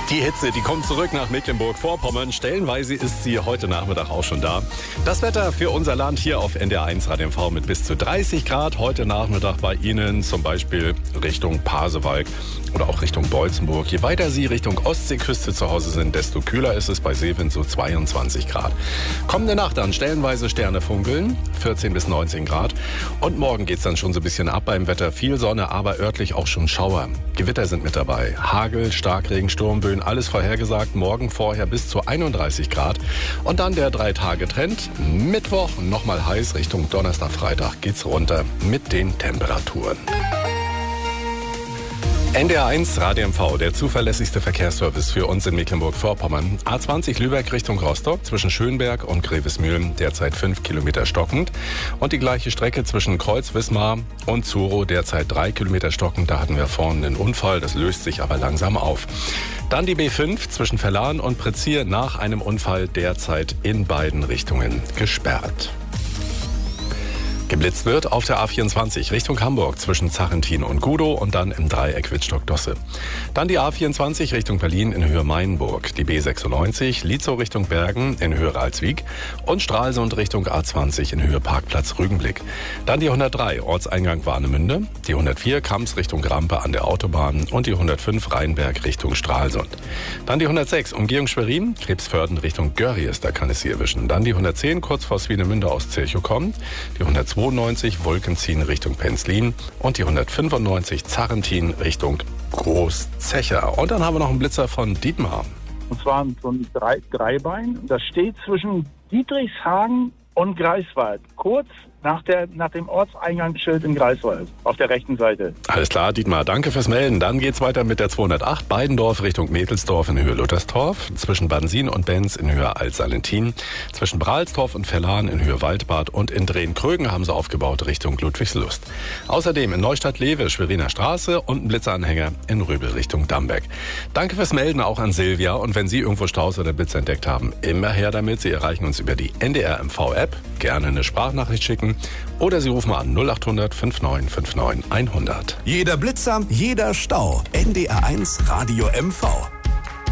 Die Hitze, die kommt zurück nach Mecklenburg-Vorpommern. Stellenweise ist sie heute Nachmittag auch schon da. Das Wetter für unser Land hier auf NDR1 Radio MV mit bis zu 30 Grad. Heute Nachmittag bei Ihnen zum Beispiel Richtung Pasewalk oder auch Richtung Beutzenburg. Je weiter Sie Richtung Ostseeküste zu Hause sind, desto kühler ist es bei Seewind, so 22 Grad. Kommende Nacht dann stellenweise Sterne funkeln, 14 bis 19 Grad. Und morgen geht's dann schon so ein bisschen ab beim Wetter. Viel Sonne, aber örtlich auch schon Schauer. Gewitter sind mit dabei. Hagel, Starkregen, Sturmböen, alles vorhergesagt. Morgen vorher bis zu 31 Grad. Und dann der 3-Tage-Trend. Mittwoch nochmal heiß. Richtung Donnerstag, Freitag geht's runter mit den Temperaturen. NDR1 Radio MV, der zuverlässigste Verkehrsservice für uns in Mecklenburg-Vorpommern. A20 Lübeck Richtung Rostock zwischen Schönberg und Grevesmühlen, derzeit 5 Kilometer stockend. Und die gleiche Strecke zwischen Kreuz-Wismar und Zuro, derzeit 3 Kilometer stockend. Da hatten wir vorhin einen Unfall, das löst sich aber langsam auf. Dann die B5 zwischen Verlan und Prezier nach einem Unfall, derzeit in beiden Richtungen gesperrt. Geblitzt wird auf der A24 Richtung Hamburg zwischen Zachentin und Gudow und dann im Dreieck Wittstock-Dosse. Dann die A24 Richtung Berlin in Höhe Mainburg, die B96 Lietzow Richtung Bergen in Höhe Ralswiek und Stralsund Richtung A20 in Höhe Parkplatz Rügenblick. Dann die 103 Ortseingang Warnemünde, die 104 Kamps Richtung Rampe an der Autobahn und die 105 Rheinberg Richtung Stralsund. Dann die 106 Umgehung Schwerin, Krebsförden Richtung Görries, da kann es Sie erwischen. Dann die 110 kurz vor Swinemünde aus Zirchow kommt, die 192 Wolkenziehen Richtung Penzlin und die 195 Zarrentin Richtung Großzecher. Und dann haben wir noch einen Blitzer von Dietmar. Und zwar so ein Dreibein. Das steht zwischen Dietrichshagen und Greifswald. Kurz nach dem Ortseingangsschild in Greifswald, auf der rechten Seite. Alles klar, Dietmar, danke fürs Melden. Dann geht's weiter mit der 208 Beidendorf Richtung Mädelsdorf in Höhe Luttersdorf, zwischen Bansin und Benz in Höhe Alt-Salentin, zwischen Brahlsdorf und Verlan in Höhe Waldbad und in Drehen-Krögen haben sie aufgebaut Richtung Ludwigslust. Außerdem in Neustadt-Lewe Schweriner Straße und ein Blitzanhänger in Röbel Richtung Damberg. Danke fürs Melden auch an Silvia und wenn Sie irgendwo Staus oder Blitz entdeckt haben, immer her damit. Sie erreichen uns über die NDR MV-App, gerne eine Sprachnachricht schicken oder Sie rufen an 0800 5959 100. Jeder Blitzer, jeder Stau. NDR1 Radio MV.